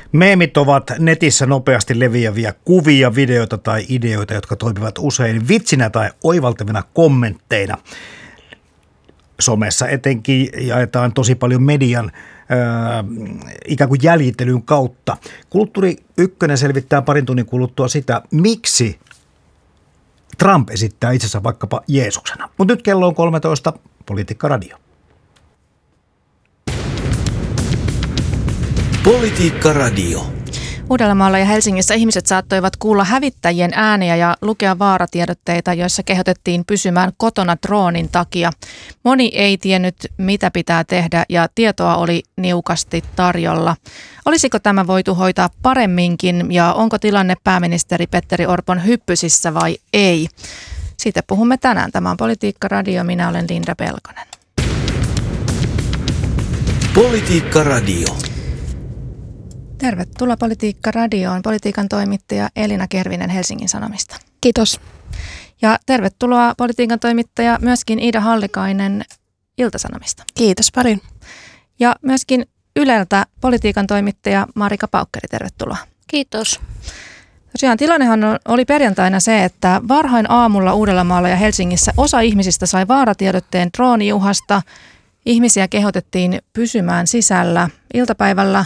Meemit ovat netissä nopeasti leviäviä kuvia, videoita tai ideoita, jotka toimivat usein vitsinä tai oivaltavina kommentteina. Somessa etenkin jaetaan tosi paljon median ikään kuin jäljittelyn kautta. Kulttuuri Ykkönen selvittää parin tunnin kuluttua sitä, miksi Trump esittää itsensä vaikkapa Jeesuksena. Mutta nyt kello on 13, Politiikka Radio. Politiikka Radio. Uudellamaalla ja Helsingissä ihmiset saattoivat kuulla hävittäjien ääniä ja lukea vaaratiedotteita, joissa kehotettiin pysymään kotona droonin takia. Moni ei tiennyt, mitä pitää tehdä ja tietoa oli niukasti tarjolla. Olisiko tämä voitu hoitaa paremminkin ja onko tilanne pääministeri Petteri Orpon hyppysissä vai ei? Siitä puhumme tänään. Tämä on Politiikka Radio. Minä olen Linda Pelkonen. Politiikka Radio. Tervetuloa Politiikka Radioon, politiikan toimittaja Elina Kervinen Helsingin Sanomista. Kiitos. Ja tervetuloa politiikan toimittaja myöskin Iida Hallikainen Ilta-Sanomista. Kiitos paljon. Ja myöskin Yleltä politiikan toimittaja Marika Paukkeri, tervetuloa. Kiitos. Tosiaan tilannehan oli perjantaina se, että varhain aamulla Uudellamaalla ja Helsingissä osa ihmisistä sai vaaratiedotteen drooniuhasta. Ihmisiä kehotettiin pysymään sisällä. Iltapäivällä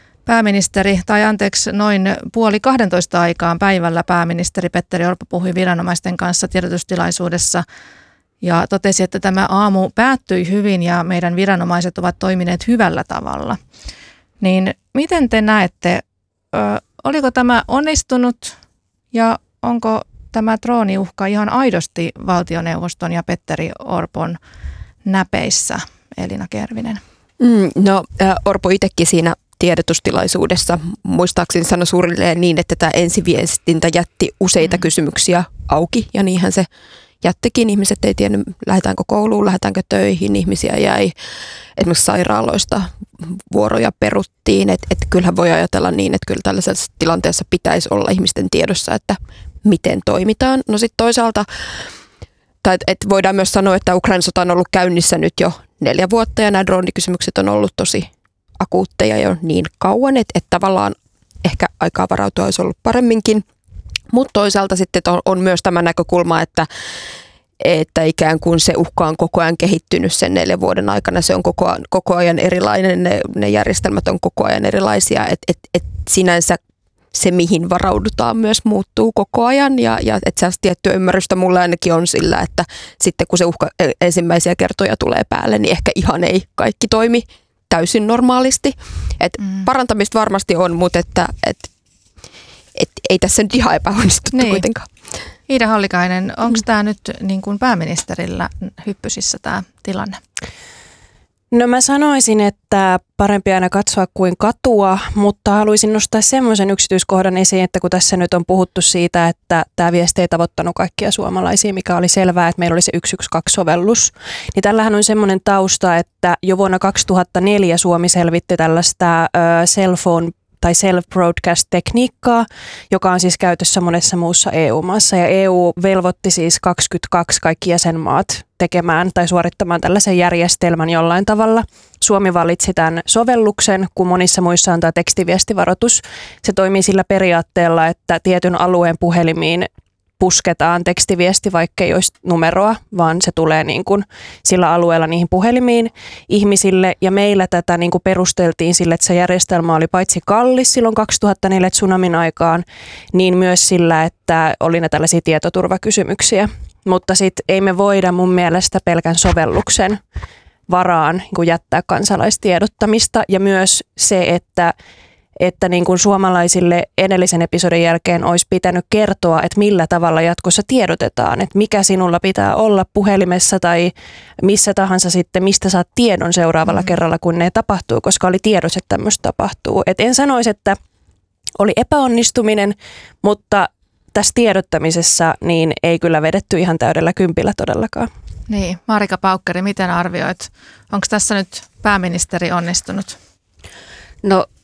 noin 11:30 aikaan päivällä pääministeri Petteri Orpo puhui viranomaisten kanssa tiedotustilaisuudessa ja totesi, että tämä aamu päättyi hyvin ja meidän viranomaiset ovat toimineet hyvällä tavalla. Niin miten te näette, oliko tämä onnistunut ja onko tämä drooniuhka ihan aidosti valtioneuvoston ja Petteri Orpon näpeissä, Elina Kervinen? Orpo itsekin siinä tiedotustilaisuudessa muistaakseni sanoi suurilleen niin, että tämä ensiviestintä jätti useita kysymyksiä auki ja niinhän se jättikin. Ihmiset ei tiennyt, lähdetäänkö kouluun, lähdetäänkö töihin, ihmisiä jäi esimerkiksi sairaaloista, vuoroja peruttiin. Että kyllähän voi ajatella niin, että kyllä tällaisessa tilanteessa pitäisi olla ihmisten tiedossa, että miten toimitaan. No sitten toisaalta, voidaan myös sanoa, että Ukrainan sota on ollut käynnissä nyt jo 4 vuotta ja nämä droonikysymykset on ollut tosi akuutteja jo niin kauan, että tavallaan ehkä aikaa varautua olisi ollut paremminkin. Mutta toisaalta sitten on myös tämä näkökulma, että ikään kuin se uhka on koko ajan kehittynyt sen 4 vuoden aikana. Se on koko ajan erilainen, ne järjestelmät on koko ajan erilaisia. Et sinänsä se, mihin varaudutaan, myös muuttuu koko ajan. Ja että sellaista tiettyä ymmärrystä mulla ainakin on sillä, että sitten kun se uhka ensimmäisiä kertoja tulee päälle, niin ehkä ihan ei kaikki toimi täysin normaalisti. Parantamista varmasti on, mutta ei tässä nyt ihan epäonnistuttu kuitenkaan. Iida Hallikainen, onko tämä nyt niin kuin pääministerillä hyppysissä tämä tilanne? No mä sanoisin, että parempi aina katsoa kuin katua, mutta haluaisin nostaa semmoisen yksityiskohdan esiin, että kun tässä nyt on puhuttu siitä, että tämä viesti ei tavoittanut kaikkia suomalaisia, mikä oli selvää, että meillä oli se 112-sovellus, niin tällähän on semmoinen tausta, että jo vuonna 2004 Suomi selvitti tällaista cell phone tai self-broadcast-tekniikkaa, joka on siis käytössä monessa muussa EU-maassa. Ja EU velvoitti siis 22 kaikki jäsenmaat tekemään tai suorittamaan tällaisen järjestelmän jollain tavalla. Suomi valitsi tämän sovelluksen, kun monissa muissa on tämä tekstiviestivaroitus. Se toimii sillä periaatteella, että tietyn alueen puhelimiin pusketaan tekstiviesti, vaikka ei olisi numeroa, vaan se tulee niin kuin sillä alueella niihin puhelimiin ihmisille. Ja meillä tätä niin kuin perusteltiin sille, että se järjestelmä oli paitsi kallis silloin 2004 tsunamin aikaan, niin myös sillä, että oli ne tällaisia tietoturvakysymyksiä. Mutta sitten ei me voida mun mielestä pelkän sovelluksen varaan niin kuin jättää kansalaistiedottamista. Ja myös se, että niin kuin suomalaisille edellisen episodin jälkeen olisi pitänyt kertoa, että millä tavalla jatkossa tiedotetaan, että mikä sinulla pitää olla puhelimessa tai missä tahansa sitten, mistä saat tiedon seuraavalla kerralla, kun ne tapahtuu, koska oli tiedossa, että tämmöistä tapahtuu. Et en sanoisi, että oli epäonnistuminen, mutta tässä tiedottamisessa niin ei kyllä vedetty ihan täydellä kympillä todellakaan. Niin, Marika Paukkeri, miten arvioit? Onko tässä nyt pääministeri onnistunut? No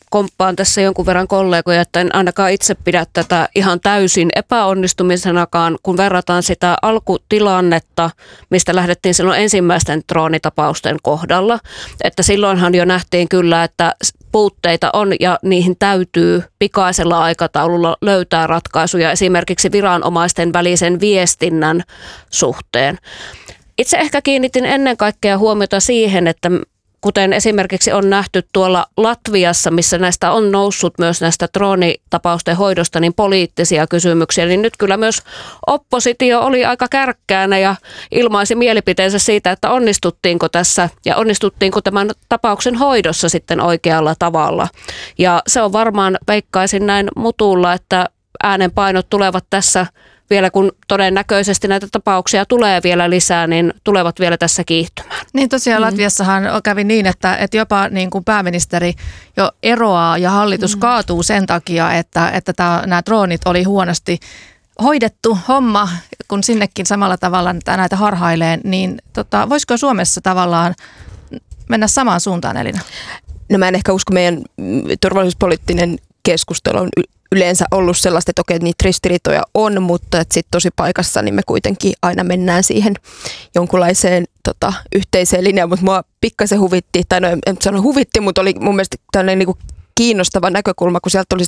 komppaan tässä jonkun verran kollegoja, että en ainakaan itse pidä tätä ihan täysin epäonnistumisenakaan, kun verrataan sitä alkutilannetta, mistä lähdettiin silloin ensimmäisten droonitapausten kohdalla. Että silloinhan jo nähtiin kyllä, että puutteita on ja niihin täytyy pikaisella aikataululla löytää ratkaisuja esimerkiksi viranomaisten välisen viestinnän suhteen. Itse ehkä kiinnitin ennen kaikkea huomiota siihen, että kuten esimerkiksi on nähty tuolla Latviassa, missä näistä on noussut myös näistä droonitapausten hoidosta niin poliittisia kysymyksiä, niin nyt kyllä myös oppositio oli aika kärkkäänä ja ilmaisi mielipiteensä siitä, että onnistuttiinko tässä ja onnistuttiinko tämän tapauksen hoidossa sitten oikealla tavalla. Ja se on varmaan, veikkaisin näin mutulla, että äänenpainot tulevat tässä vielä, kun todennäköisesti näitä tapauksia tulee vielä lisää, niin tulevat vielä tässä kiihtymään. Niin tosiaan Latviassahan kävi niin, että jopa niin kuin pääministeri jo eroaa ja hallitus kaatuu sen takia, että nämä droonit oli huonosti hoidettu homma, kun sinnekin samalla tavalla näitä harhailee, niin voisiko Suomessa tavallaan mennä samaan suuntaan, Elina? No mä en ehkä usko, meidän turvallisuuspoliittinen keskustelu on yleensä ollut sellaista, että okei, niitä ristiriitoja on, mutta sitten tosi paikassa niin me kuitenkin aina mennään siihen jonkunlaiseen yhteiseen linjaan, mutta mua pikkasen huvitti, tai no en sano huvitti, mutta oli mun mielestä tällainen niin kiinnostava näkökulma, kun sieltä oli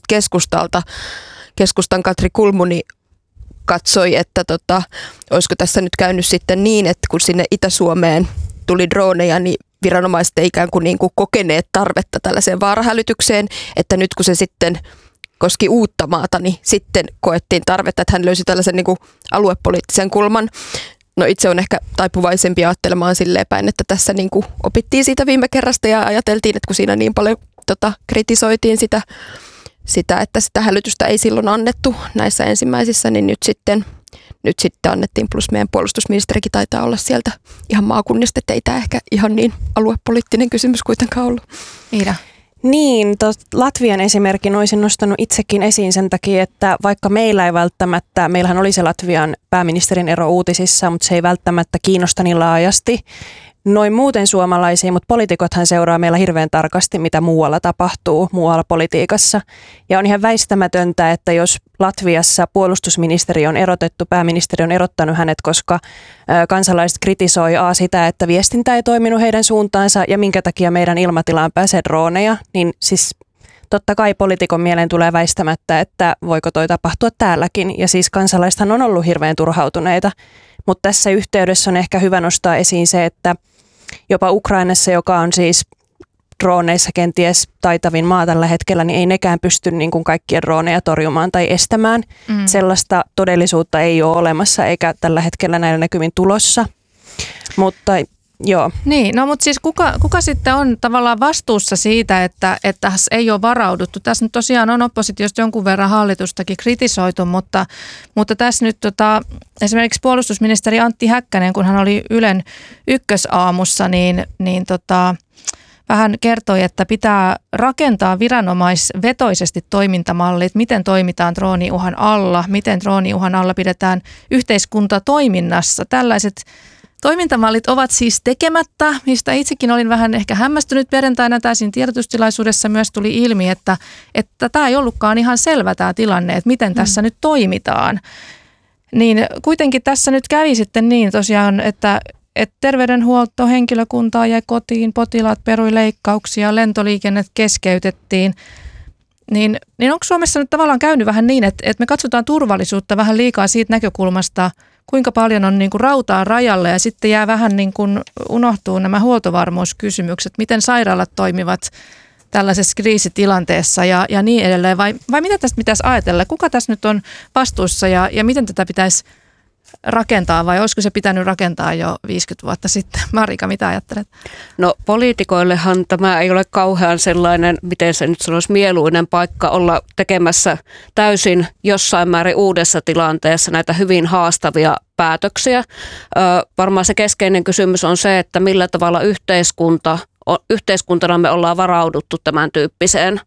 keskustan Katri Kulmuni katsoi, että olisiko tässä nyt käynyt sitten niin, että kun sinne Itä-Suomeen tuli drooneja, niin viranomaiset ei ikään kuin kokeneet tarvetta tällaiseen vaarahälytykseen, että nyt kun se sitten koski Uuttamaata, niin sitten koettiin tarvetta, että hän löysi tällaisen niin kuin aluepoliittisen kulman. No itse on ehkä taipuvaisempi ajattelemaan silleen päin, että tässä niin kuin opittiin siitä viime kerrasta ja ajateltiin, että kun siinä niin paljon kritisoitiin sitä, että sitä hälytystä ei silloin annettu näissä ensimmäisissä, niin nyt sitten annettiin, plus meidän puolustusministerikin taitaa olla sieltä ihan maakunnista, että ei tämä ehkä ihan niin aluepoliittinen kysymys kuitenkaan ollut. Iida. Niin, Latvian esimerkin olisin nostanut itsekin esiin sen takia, että vaikka meillä ei välttämättä, meillähän oli se Latvian pääministerin ero uutisissa, mutta se ei välttämättä kiinnosta niin laajasti noin muuten suomalaisia, mutta poliitikothan seuraa meillä hirveän tarkasti, mitä muualla tapahtuu, muualla politiikassa. Ja on ihan väistämätöntä, että jos Latviassa puolustusministeri on erotettu, pääministeri on erottanut hänet, koska kansalaiset kritisoi sitä, että viestintä ei toiminut heidän suuntaansa ja minkä takia meidän ilmatilaan pääsee drooneja, niin siis totta kai poliitikon mieleen tulee väistämättä, että voiko toi tapahtua täälläkin. Ja siis kansalaisethan on ollut hirveän turhautuneita, mutta tässä yhteydessä on ehkä hyvä nostaa esiin se, että jopa Ukrainassa, joka on siis drooneissa kenties taitavin maa tällä hetkellä, niin ei nekään pysty niin kuin kaikkia drooneja torjumaan tai estämään. Sellaista todellisuutta ei ole olemassa eikä tällä hetkellä näillä näkymin tulossa, mutta joo. Niin, no mutta siis kuka sitten on tavallaan vastuussa siitä, että ei ole varauduttu? Tässä nyt tosiaan on oppositiosta jonkun verran hallitustakin kritisoitu, mutta tässä nyt esimerkiksi puolustusministeri Antti Häkkänen, kun hän oli Ylen ykkösaamussa, niin vähän kertoi, että pitää rakentaa viranomaisvetoisesti toimintamallit, miten toimitaan drooniuhan alla, miten drooniuhan alla pidetään yhteiskunta toiminnassa. Tällaiset toimintamallit ovat siis tekemättä, mistä itsekin olin vähän ehkä hämmästynyt perjantaina. Täysin tiedotustilaisuudessa myös tuli ilmi, että tämä ei ollutkaan ihan selvä tämä tilanne, että miten tässä nyt toimitaan. Niin kuitenkin tässä nyt kävi sitten niin tosiaan, että terveydenhuoltohenkilökuntaa jäi kotiin, potilaat perui leikkauksia, lentoliikennet keskeytettiin. Niin onko Suomessa nyt tavallaan käynyt vähän niin, että me katsotaan turvallisuutta vähän liikaa siitä näkökulmasta, kuinka paljon on niin kuin rautaa rajalla ja sitten jää vähän niin kuin unohtuu nämä huoltovarmuuskysymykset, miten sairaalat toimivat tällaisessa kriisitilanteessa ja niin edelleen. Vai mitä tästä pitäisi ajatella? Kuka tässä nyt on vastuussa ja miten tätä pitäisi rakentaa vai olisiko se pitänyt rakentaa jo 50 vuotta sitten? Marika, mitä ajattelet? No poliitikoillehan tämä ei ole kauhean sellainen, miten se nyt sanoisi, mieluinen paikka olla tekemässä täysin jossain määrin uudessa tilanteessa näitä hyvin haastavia päätöksiä. Varmaan se keskeinen kysymys on se, että millä tavalla yhteiskuntana me ollaan varauduttu tämän tyyppiseen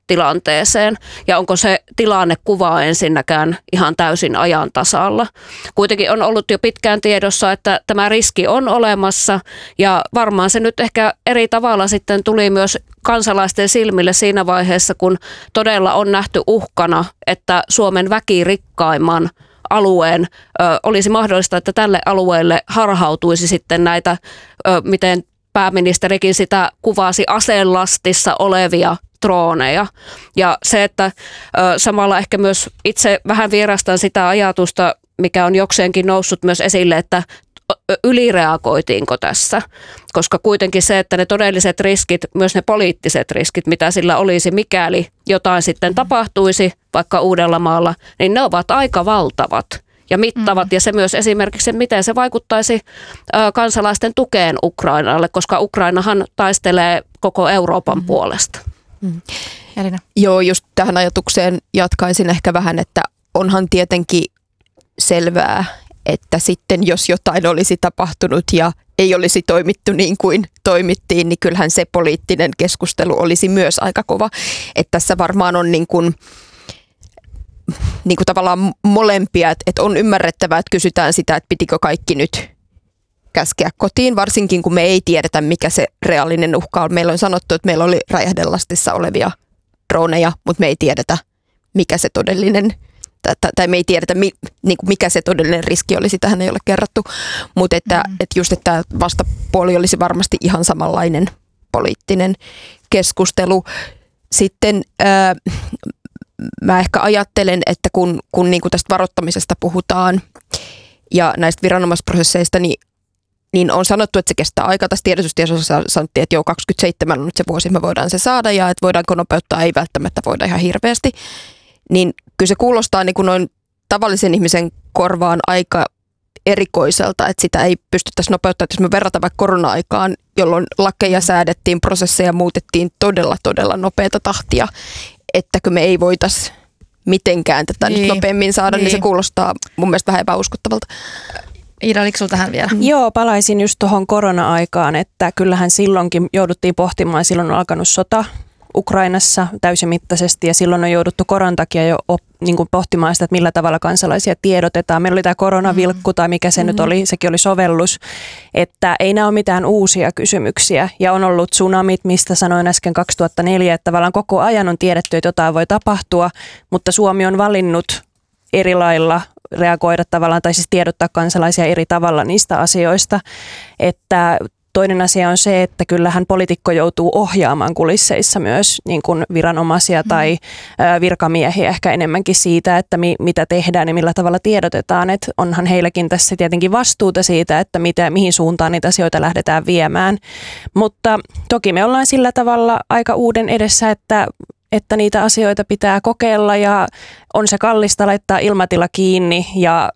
tilanteeseen ja onko se tilannekuva ensinnäkään ihan täysin ajan tasalla. Kuitenkin on ollut jo pitkään tiedossa, että tämä riski on olemassa ja varmaan se nyt ehkä eri tavalla sitten tuli myös kansalaisten silmille siinä vaiheessa, kun todella on nähty uhkana, että Suomen väkirikkaimman alueen olisi mahdollista, että tälle alueelle harhautuisi sitten näitä, miten pääministerikin sitä kuvasi, aselastissa olevia drooneja. Ja se, että samalla ehkä myös itse vähän vierastan sitä ajatusta, mikä on jokseenkin noussut myös esille, että ylireagoitiinko tässä, koska kuitenkin se, että ne todelliset riskit, myös ne poliittiset riskit, mitä sillä olisi, mikäli jotain sitten tapahtuisi vaikka Uudellamaalla, niin ne ovat aika valtavat ja mittavat. Ja se myös esimerkiksi, miten se vaikuttaisi kansalaisten tukeen Ukrainalle, koska Ukrainahan taistelee koko Euroopan puolesta. Elina. Joo, just tähän ajatukseen jatkaisin ehkä vähän, että onhan tietenkin selvää, että sitten jos jotain olisi tapahtunut ja ei olisi toimittu niin kuin toimittiin, niin kyllähän se poliittinen keskustelu olisi myös aika kova. Että tässä varmaan on niin kuin tavallaan molempia, että on ymmärrettävää, että kysytään sitä, että pitikö kaikki nyt käskeä kotiin, varsinkin kun me ei tiedetä, mikä se reaalinen uhka on. Meillä on sanottu, että meillä oli räjähdelastissa olevia droneja, mutta me ei tiedetä, mikä se todellinen tai me ei tiedetä, mikä se todellinen riski olisi, tähän ei ole kerrottu, mutta että just, että vastapuoli olisi varmasti ihan samanlainen poliittinen keskustelu. Sitten mä ehkä ajattelen, että kun niin kuin tästä varoittamisesta puhutaan ja näistä viranomaisprosesseista, niin on sanottu, että se kestää aikaa. Tässä tiedotustietoisessa sanottiin, että 27 on nyt se vuosi, me voidaan se saada ja että voidaanko nopeuttaa, ei välttämättä voida ihan hirveästi. Niin kyllä se kuulostaa niin kuin noin tavallisen ihmisen korvaan aika erikoiselta, että sitä ei pystyttäisi nopeuttaa. Jos me verrataan vaikka korona-aikaan, jolloin lakeja säädettiin, prosesseja muutettiin todella nopeata tahtia, ettäkö me ei voitaisi mitenkään tätä nyt nopeammin saada, niin se kuulostaa mun mielestä vähän epäuskottavalta. Iida, oliko sulla tähän vielä? Joo, palaisin just tuohon korona-aikaan, että kyllähän silloinkin jouduttiin pohtimaan, silloin on alkanut sota Ukrainassa täysimittaisesti ja silloin on jouduttu koronan takia jo niin kuin pohtimaan sitä, että millä tavalla kansalaisia tiedotetaan. Meillä oli tämä koronavilkku tai mikä se nyt oli, sekin oli sovellus, että ei nämä ole mitään uusia kysymyksiä ja on ollut tsunamit, mistä sanoin äsken 2004, että tavallaan koko ajan on tiedetty, että jotain voi tapahtua, mutta Suomi on valinnut eri lailla reagoida tavallaan tai siis tiedottaa kansalaisia eri tavalla niistä asioista, että toinen asia on se, että kyllähän poliitikko joutuu ohjaamaan kulisseissa myös niin kuin viranomaisia tai virkamiehiä ehkä enemmänkin siitä, että mitä tehdään ja millä tavalla tiedotetaan. Että onhan heilläkin tässä tietenkin vastuuta siitä, että mihin suuntaan niitä asioita lähdetään viemään. Mutta toki me ollaan sillä tavalla aika uuden edessä, että niitä asioita pitää kokeilla ja on se kallista laittaa ilmatila kiinni ja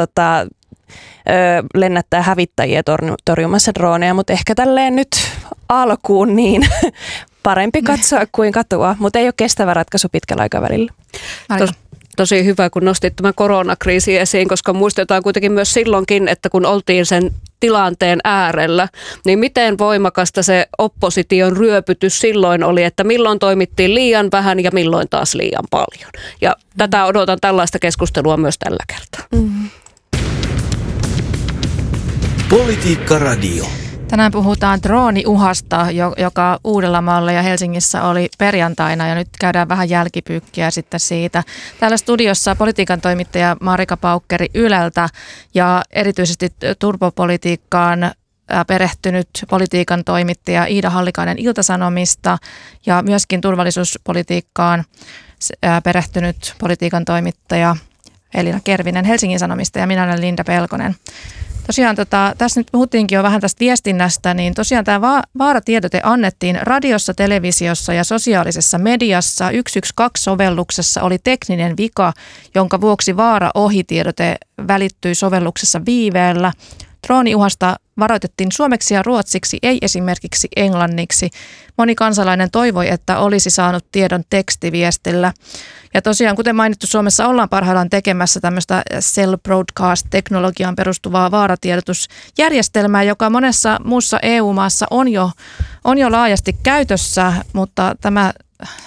lennättää hävittäjiä torjumassa droneja, mutta ehkä tälleen nyt alkuun niin parempi katsoa kuin katua, mutta ei ole kestävä ratkaisu pitkällä aikavälillä. Tosi hyvä, kun nostit tämän koronakriisin esiin, koska muistetaan kuitenkin myös silloinkin, että kun oltiin sen tilanteen äärellä, niin miten voimakasta se opposition ryöpytys silloin oli, että milloin toimittiin liian vähän ja milloin taas liian paljon. Ja tätä odotan tällaista keskustelua myös tällä kertaa. Politiikka Radio. Tänään puhutaan drooniuhasta, joka Uudellamaalla ja Helsingissä oli perjantaina ja nyt käydään vähän jälkipyykkiä sitten siitä. Täällä studiossa politiikan toimittaja Marika Paukkeri Yleltä ja erityisesti turbopolitiikkaan perehtynyt politiikan toimittaja Iida Hallikainen Ilta-Sanomista ja myöskin turvallisuuspolitiikkaan perehtynyt politiikan toimittaja Elina Kervinen Helsingin Sanomista ja minä olen Linda Pelkonen. Tosiaan tässä nyt puhuttiinkin jo vähän tästä viestinnästä, niin tosiaan tämä vaaratiedote annettiin radiossa, televisiossa ja sosiaalisessa mediassa. 112-sovelluksessa oli tekninen vika, jonka vuoksi vaara-ohitiedote välittyi sovelluksessa viiveellä. Drooniuhasta varoitettiin suomeksi ja ruotsiksi, ei esimerkiksi englanniksi. Moni kansalainen toivoi, että olisi saanut tiedon tekstiviestillä. Ja tosiaan, kuten mainittu, Suomessa ollaan parhaillaan tekemässä tämmöistä cell broadcast-teknologiaan perustuvaa vaaratiedotusjärjestelmää, joka monessa muussa EU-maassa on jo laajasti käytössä, mutta tämä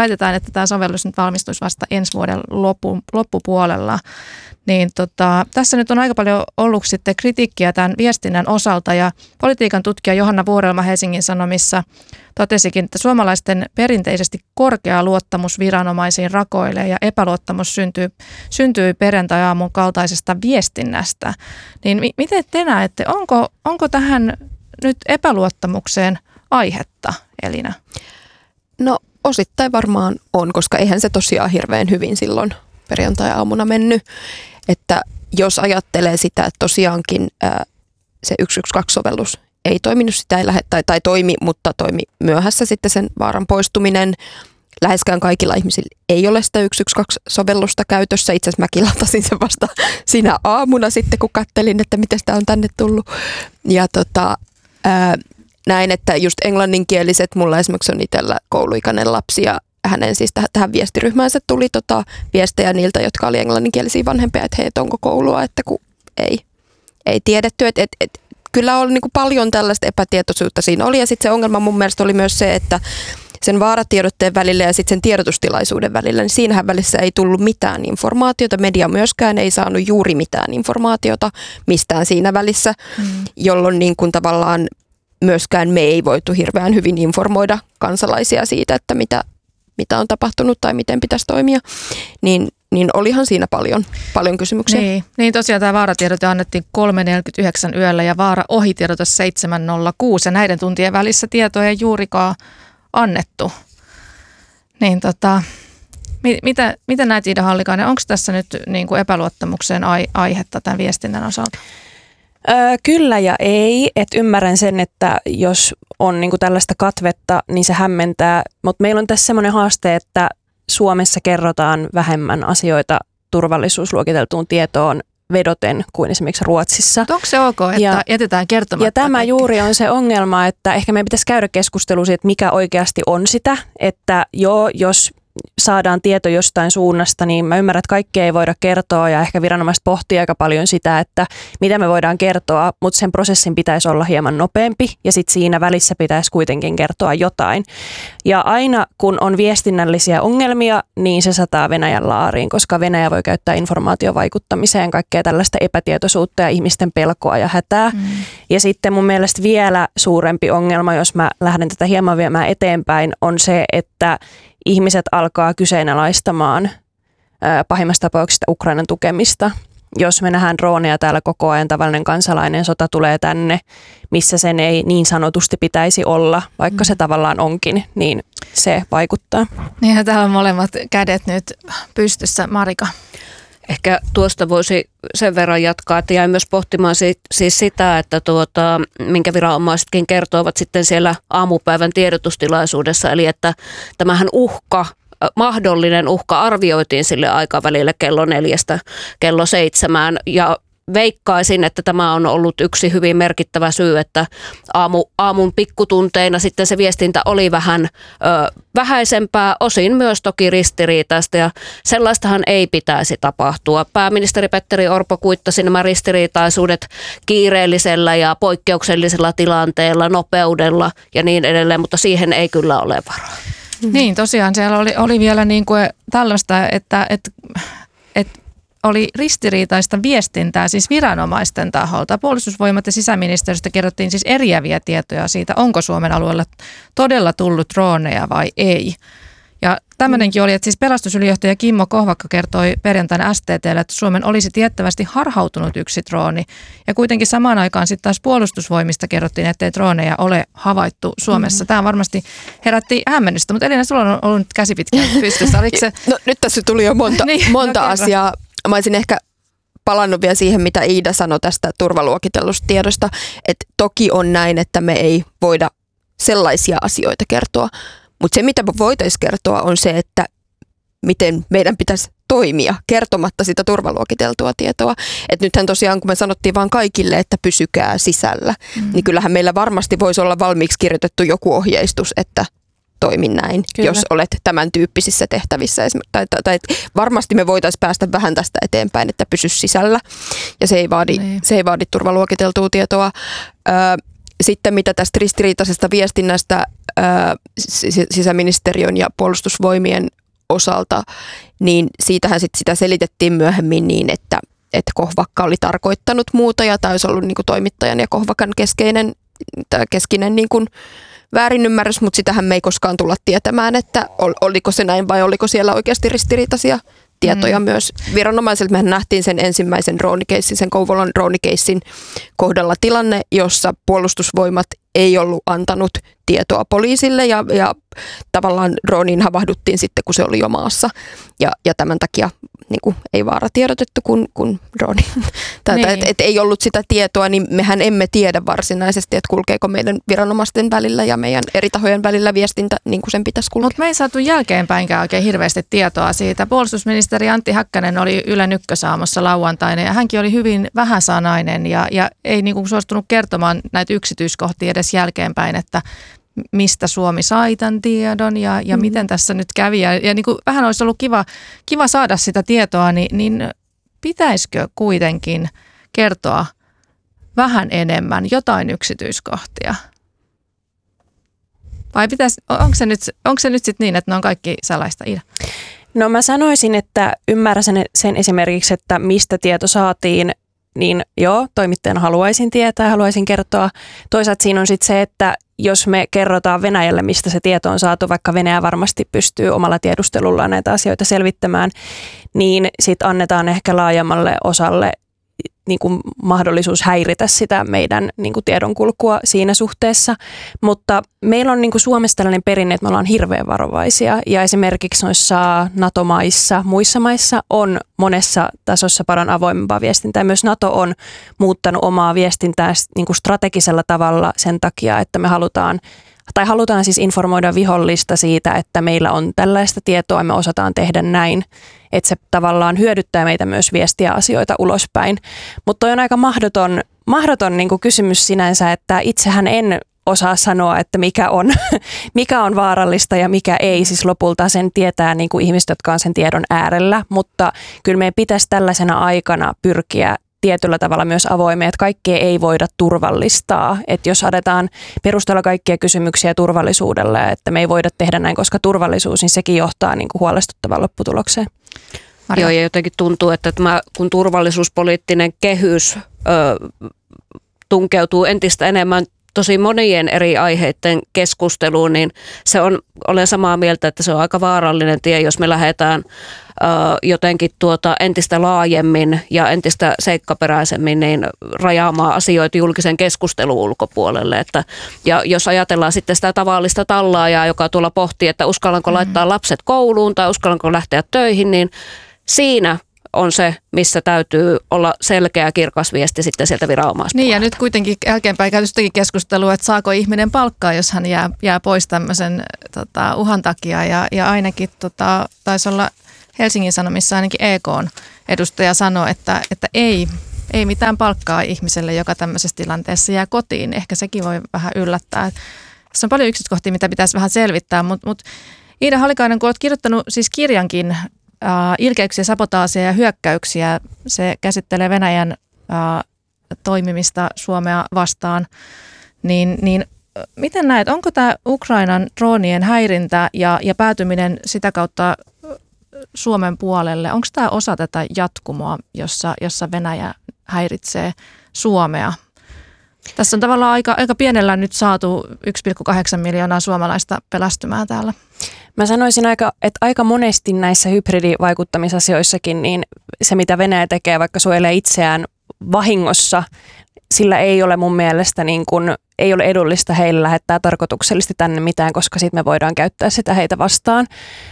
väitetään, että tämä sovellus nyt valmistuisi vasta ensi vuoden loppupuolella. Niin tässä nyt on aika paljon ollut sitten kritiikkiä tämän viestinnän osalta ja politiikan tutkija Johanna Vuorelma Helsingin Sanomissa totesikin, että suomalaisten perinteisesti korkea luottamus viranomaisiin rakoilee ja epäluottamus syntyy perjantai-aamun kaltaisesta viestinnästä. Niin miten te näette, onko tähän nyt epäluottamukseen aihetta, Elina? No osittain varmaan on, koska eihän se tosiaan hirveän hyvin silloin perjantai-aamuna mennyt. Että jos ajattelee sitä, että tosiaankin se 112-sovellus ei toiminut, sitä ei tai toimi, mutta toimi myöhässä sitten sen vaaran poistuminen. Läheskään kaikilla ihmisillä ei ole sitä 112-sovellusta käytössä. Itse asiassa mäkin latasin sen vasta sinä aamuna sitten, kun kattelin, että miten sitä on tänne tullut. Ja näin, että just englanninkieliset, mulla esimerkiksi on itsellä kouluikäinen lapsi ja hänen siis tähän viestiryhmäänsä tuli viestejä niiltä, jotka oli englanninkielisiä vanhempia, että hei, et onko koulua, että kun ei tiedetty, että kyllä oli niin kuin paljon tällaista epätietoisuutta siinä oli ja sitten se ongelma mun mielestä oli myös se, että sen vaaratiedotteen välillä ja sitten sen tiedotustilaisuuden välillä, niin siinähän välissä ei tullut mitään informaatiota. Media myöskään ei saanut juuri mitään informaatiota mistään siinä välissä, jolloin niin kuin tavallaan myöskään me ei voitu hirveän hyvin informoida kansalaisia siitä, että mitä on tapahtunut tai miten pitäisi toimia, niin olihan siinä paljon kysymyksiä. Niin tosiaan tämä vaaratiedote annettiin 3.49 yöllä ja vaara-ohitiedote 7.06 ja näiden tuntien välissä tietoja ei juurikaan annettu. Niin mitä näet, Iida Hallikainen, onko tässä nyt niin kuin epäluottamukseen aihetta tämän viestinnän osalta? Kyllä ja ei, että ymmärrän sen, että jos on niinku tällaista katvetta, niin se hämmentää, mutta meillä on tässä semmoinen haaste, että Suomessa kerrotaan vähemmän asioita turvallisuusluokiteltuun tietoon vedoten kuin esimerkiksi Ruotsissa. Onko se ok, että jätetään kertomatta? Ja tämä kaikki? juuri on se ongelma, että ehkä meidän pitäisi käydä keskustelua siitä, että mikä oikeasti on sitä, että jos saadaan tieto jostain suunnasta, niin mä ymmärrän, että kaikkea ei voida kertoa ja ehkä viranomaiset pohtii aika paljon sitä, että mitä me voidaan kertoa, mutta sen prosessin pitäisi olla hieman nopeampi ja sitten siinä välissä pitäisi kuitenkin kertoa jotain. Ja aina kun on viestinnällisiä ongelmia, niin se sataa Venäjän laariin, koska Venäjä voi käyttää informaatiovaikuttamiseen kaikkea tällaista epätietoisuutta ja ihmisten pelkoa ja hätää. Ja sitten mun mielestä vielä suurempi ongelma, jos mä lähden tätä hieman viemään eteenpäin, on se, että ihmiset alkaa kyseenalaistamaan pahimmassa tapauksessa Ukrainan tukemista. Jos me nähdään droneja täällä koko ajan, tavallinen kansalainen, sota tulee tänne, missä sen ei niin sanotusti pitäisi olla, vaikka se tavallaan onkin, niin se vaikuttaa. Niin täällä on molemmat kädet nyt pystyssä. Marika. Ehkä tuosta voisi sen verran jatkaa, että jäin myös pohtimaan siis sitä, että minkä viranomaisetkin kertovat sitten siellä aamupäivän tiedotustilaisuudessa, eli että tämähän mahdollinen uhka arvioitiin sille aikavälille kello 4 kello 7 ja veikkaisin, että tämä on ollut yksi hyvin merkittävä syy, että aamun pikkutunteina sitten se viestintä oli vähän vähäisempää, osin myös toki ristiriitaista ja sellaistahan ei pitäisi tapahtua. Pääministeri Petteri Orpo kuittasi nämä ristiriitaisuudet kiireellisellä ja poikkeuksellisella tilanteella, nopeudella ja niin edelleen, mutta siihen ei kyllä ole varaa. Niin tosiaan siellä oli vielä niin kuin tällaista, että oli ristiriitaista viestintää siis viranomaisten taholta. Puolustusvoimat ja sisäministeriöstä kerrottiin siis eriäviä tietoja siitä, onko Suomen alueella todella tullut droneja vai ei. Ja tämmöinenkin oli, että siis pelastusylijohtaja Kimmo Kohvakka kertoi perjantaina STT:lle, että Suomen olisi tiettävästi harhautunut yksi drooni. Ja kuitenkin samaan aikaan sitten taas puolustusvoimista kerrottiin, että ei droneja ole havaittu Suomessa. Tämä varmasti herätti hämmennystä, mutta Elina, sulla on ollut käsi pitkään pystyssä. Oliko se? No nyt tässä tuli jo monta asiaa. Mä olisin ehkä palannut vielä siihen, mitä Iida sanoi tästä turvaluokitellusta tiedosta, että toki on näin, että me ei voida sellaisia asioita kertoa, mutta se mitä me voitaisiin kertoa on se, että miten meidän pitäisi toimia kertomatta sitä turvaluokiteltua tietoa. Että nythän tosiaan, kun me sanottiin vaan kaikille, että pysykää sisällä, niin kyllähän meillä varmasti voisi olla valmiiksi kirjoitettu joku ohjeistus, että toimi näin, kyllä, jos olet tämän tyyppisissä tehtävissä. Tai varmasti me voitaisiin päästä vähän tästä eteenpäin, että pysy sisällä. Ja se ei vaadi turvaluokiteltua tietoa. Sitten mitä tästä ristiriitaisesta viestinnästä sisäministeriön ja puolustusvoimien osalta, niin siitähän sitä selitettiin myöhemmin niin, että Kohvakka oli tarkoittanut muuta ja tämä olisi ollut niin kuin toimittajan ja Kohvakan keskinen niin kuin väärinymmärrys, mutta sitähän me ei koskaan tulla tietämään, että oliko se näin vai oliko siellä oikeasti ristiriitaisia tietoja myös viranomaisilta. Mehän nähtiin sen ensimmäisen droonikeissin, sen Kouvolan droonikeissin kohdalla tilanne, jossa puolustusvoimat ei ollut antanut tietoa poliisille ja tavallaan drooniin havahduttiin sitten, kun se oli jo maassa. Ja tämän takia niin kuin ei vaaratiedotettu, kun drooni. Niin. Et ei ollut sitä tietoa, niin mehän emme tiedä varsinaisesti, että kulkeeko meidän viranomaisten välillä ja meidän eri tahojen välillä viestintä niin kuin sen pitäisi kulkea. Mutta me ei saatu jälkeenpäinkään oikein hirveästi tietoa siitä. Puolustusministeri Antti Häkkänen oli Ylen Ykkösaamossa lauantaina ja hänkin oli hyvin vähäsanainen ja ei niin kuin suostunut kertomaan näitä yksityiskohtia edes jälkeenpäin, että mistä Suomi sai tämän tiedon ja miten tässä nyt kävi. Ja niin kuin vähän olisi ollut kiva saada sitä tietoa, niin pitäisikö kuitenkin kertoa vähän enemmän jotain yksityiskohtia? Vai onko se nyt sitten niin, että ne on kaikki salaista? Ida? No mä sanoisin, että ymmärrän sen esimerkiksi, että mistä tieto saatiin, niin joo, toimittajana haluaisin tietää, haluaisin kertoa. Toisaalta siinä on sitten se, että jos me kerrotaan Venäjälle, mistä se tieto on saatu, vaikka Venäjä varmasti pystyy omalla tiedustelullaan näitä asioita selvittämään, niin sitten annetaan ehkä laajemmalle osalle niin kuin mahdollisuus häiritä sitä meidän niin kuin tiedonkulkua siinä suhteessa. Mutta meillä on niin kuin Suomessa tällainen perinne, että me ollaan hirveän varovaisia. Ja esimerkiksi noissa NATO-maissa, muissa maissa on monessa tasossa paljon avoimempaa viestintää. Myös NATO on muuttanut omaa viestintää niin kuin strategisella tavalla sen takia, että me halutaan siis informoida vihollista siitä, että meillä on tällaista tietoa ja me osataan tehdä näin. Että se tavallaan hyödyttää meitä myös viestiä asioita ulospäin. Mutta toi on aika mahdoton niin kuin kysymys sinänsä, että itsehän en osaa sanoa, että mikä on vaarallista ja mikä ei. Siis lopulta sen tietää niin kuin ihmiset, jotka on sen tiedon äärellä, mutta kyllä meidän pitäisi tällaisena aikana pyrkiä tietyllä tavalla myös avoimia, että kaikkea ei voida turvallistaa. Että jos aletaan perustella kaikkia kysymyksiä turvallisuudelle, että me ei voida tehdä näin, koska turvallisuus, niin sekin johtaa niin kuin huolestuttavaan lopputulokseen. Joo, ja jotenkin tuntuu, että kun turvallisuuspoliittinen kehys tunkeutuu entistä enemmän tosi monien eri aiheiden keskusteluun, niin olen samaa mieltä, että se on aika vaarallinen tie, jos me lähdetään jotenkin entistä laajemmin ja entistä seikkaperäisemmin niin rajaamaan asioita julkisen keskustelun ulkopuolelle. Ja jos ajatellaan sitten sitä tavallista tallaajaa, joka tuolla pohtii, että uskallanko laittaa lapset kouluun tai uskallanko lähteä töihin, niin siinä on se, missä täytyy olla selkeä kirkas viesti sitten sieltä viranomaispuolelta. Niin ja nyt kuitenkin jälkeenpäin käytöstäkin keskustelua, että saako ihminen palkkaa, jos hän jää pois tämmöisen uhan takia. Ja ainakin taisi olla Helsingin Sanomissa ainakin EK:n edustaja sanoi, että ei mitään palkkaa ihmiselle, joka tämmöisessä tilanteessa jää kotiin. Ehkä sekin voi vähän yllättää. Tässä on paljon yksityiskohtia, mitä pitäisi vähän selvittää, mutta Iida Halikainen, kun olet kirjoittanut siis kirjankin ilkeyksiä, sabotaaseja ja hyökkäyksiä, se käsittelee Venäjän toimimista Suomea vastaan, niin miten näet, onko tämä Ukrainan droonien häirintä ja päätyminen sitä kautta Suomen puolelle, onko tämä osa tätä jatkumoa, jossa Venäjä häiritsee Suomea? Tässä on tavallaan aika pienellä nyt saatu 1,8 miljoonaa suomalaista pelästymään täällä. Mä sanoisin, että aika monesti näissä hybridivaikuttamisasioissakin niin se, mitä Venäjä tekee, vaikka suojelee itseään vahingossa, sillä ei ole mun mielestä ei ole edullista heille lähettää tarkoituksellisesti tänne mitään, koska sitten me voidaan käyttää sitä heitä vastaan.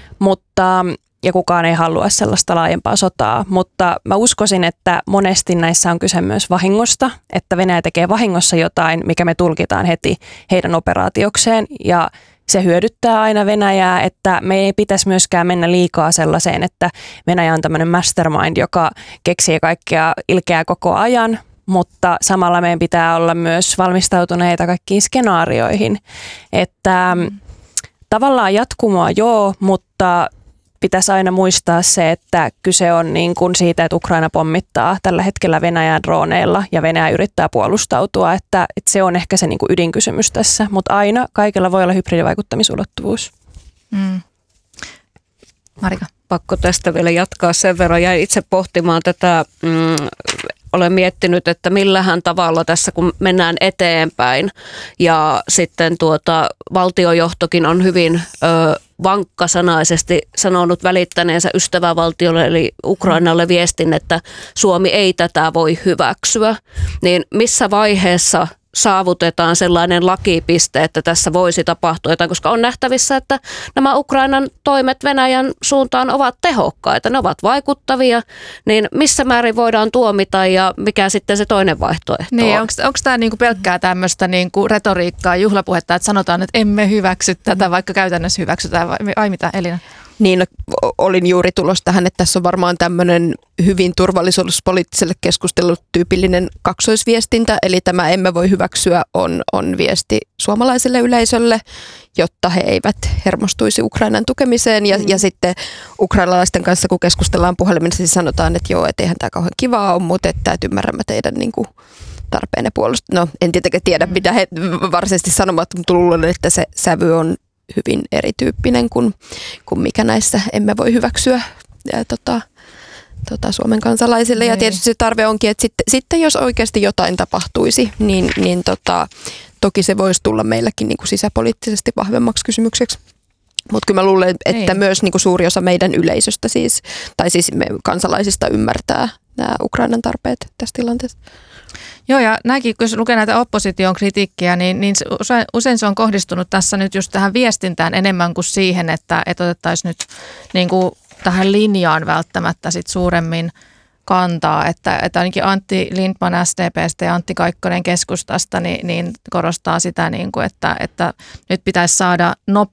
Ja kukaan ei halua sellaista laajempaa sotaa, mutta mä uskoisin, että monesti näissä on kyse myös vahingosta, että Venäjä tekee vahingossa jotain, mikä me tulkitaan heti heidän operaatiokseen ja se hyödyttää aina Venäjää, että me ei pitäisi myöskään mennä liikaa sellaiseen, että Venäjä on tämmöinen mastermind, joka keksii kaikkea ilkeää koko ajan, mutta samalla meidän pitää olla myös valmistautuneita kaikkiin skenaarioihin, että tavallaan jatkumoa joo, mutta pitäisi aina muistaa se, että kyse on niin kuin siitä, että Ukraina pommittaa tällä hetkellä Venäjän droneilla ja Venäjä yrittää puolustautua, että se on ehkä se niin kuin ydinkysymys tässä, mutta aina kaikella voi olla hybridivaikuttamisuulottuvuus. Marika. Pakko tästä vielä jatkaa sen verran. Jäin itse pohtimaan tätä, olen miettinyt, että millähän tavalla tässä kun mennään eteenpäin ja sitten valtiojohtokin on hyvin vankkasanaisesti sanonut välittäneensä ystävävaltiolle eli Ukrainalle viestin, että Suomi ei tätä voi hyväksyä, niin missä vaiheessa saavutetaan sellainen lakipiste, että tässä voisi tapahtua jotain, koska on nähtävissä, että nämä Ukrainan toimet Venäjän suuntaan ovat tehokkaita, ne ovat vaikuttavia, niin missä määrin voidaan tuomita ja mikä sitten se toinen vaihtoehto niin, on? Onko tämä niinku pelkkää tämmöistä niinku retoriikkaa, juhlapuhetta, että sanotaan, että emme hyväksy tätä, vaikka käytännössä hyväksytään, vai mitä Elina? Niin, olin juuri tulossa tähän, että tässä on varmaan tämmöinen hyvin turvallisuuspoliittiselle keskustelulle tyypillinen kaksoisviestintä, eli tämä emme voi hyväksyä on viesti suomalaiselle yleisölle, jotta he eivät hermostuisi Ukrainan tukemiseen ja sitten ukrainalaisten kanssa, kun keskustellaan puhelimessa, niin sanotaan, että joo, että eihän tämä kauhean kivaa ole, mutta että ymmärrämme teidän niin kuin tarpeenne puolustaa. No, en tietenkään tiedä, mitä he varsinaisesti sanovat, mutta luulen, että se sävy on hyvin erityyppinen kuin mikä näissä emme voi hyväksyä Suomen kansalaisille. Ja tietysti se tarve onkin, että sitten jos oikeasti jotain tapahtuisi, niin toki se voisi tulla meilläkin niin kuin sisäpoliittisesti vahvemmaksi kysymykseksi. Mutta kyllä mä luulen, että myös niin kuin suuri osa meidän yleisöstä siis kansalaisista ymmärtää nämä Ukrainan tarpeet tässä tilanteessa. Joo, ja nämäkin, kun lukee näitä opposition kritiikkiä, niin usein se on kohdistunut tässä nyt just tähän viestintään enemmän kuin siihen, että otettaisiin nyt niin kuin tähän linjaan välttämättä sit suuremmin kantaa, että ainakin Antti Lindtman SDP:stä ja Antti Kaikkonen keskustasta niin korostaa sitä, niin kuin, että nyt pitäisi saada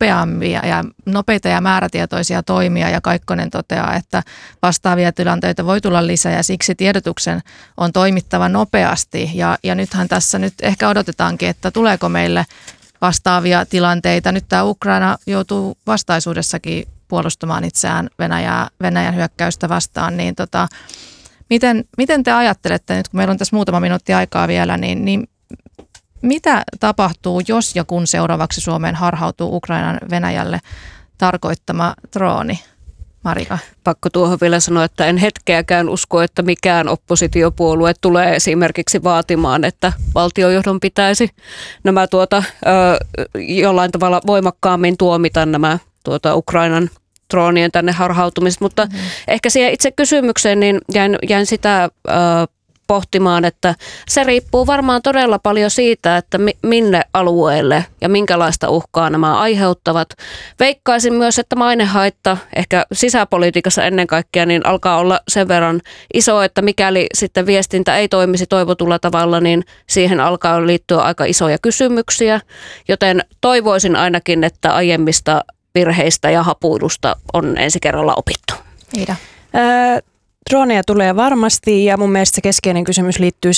nopeita ja määrätietoisia toimia, ja Kaikkonen toteaa, että vastaavia tilanteita voi tulla lisää ja siksi tiedotuksen on toimittava nopeasti ja nythän tässä nyt ehkä odotetaankin, että tuleeko meille vastaavia tilanteita. Nyt tämä Ukraina joutuu vastaisuudessakin puolustamaan itseään Venäjän hyökkäystä vastaan, niin miten te ajattelette nyt, kun meillä on tässä muutama minuutti aikaa vielä, niin mitä tapahtuu, jos ja kun seuraavaksi Suomeen harhautuu Ukrainan Venäjälle tarkoittama drooni? Marika. Pakko tuohon vielä sanoa, että en hetkeäkään usko, että mikään oppositiopuolue tulee esimerkiksi vaatimaan, että valtiojohdon pitäisi nämä jollain tavalla voimakkaammin tuomita nämä Ukrainan droonien tänne harhautumiset, mutta ehkä siihen itse kysymykseen niin jäin sitä pohtimaan, että se riippuu varmaan todella paljon siitä, että minne alueelle ja minkälaista uhkaa nämä aiheuttavat. Veikkaisin myös, että mainehaitta ehkä sisäpolitiikassa ennen kaikkea niin alkaa olla sen verran iso, että mikäli sitten viestintä ei toimisi toivotulla tavalla, niin siihen alkaa liittyä aika isoja kysymyksiä, joten toivoisin ainakin, että aiemmista virheistä ja hapuilusta on ensi kerralla opittu. Iida. Droneja tulee varmasti ja mun mielestä se keskeinen kysymys liittyy